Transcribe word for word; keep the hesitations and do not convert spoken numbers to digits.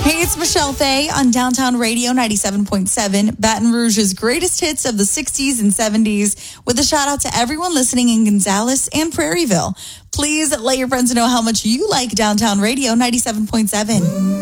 Hey, it's Michelle Fay on Downtown Radio ninety-seven point seven, Baton Rouge's greatest hits of the sixties and seventies, with a shout out to everyone listening in Gonzales and Prairieville. Please let your friends know how much you like Downtown Radio ninety-seven point seven.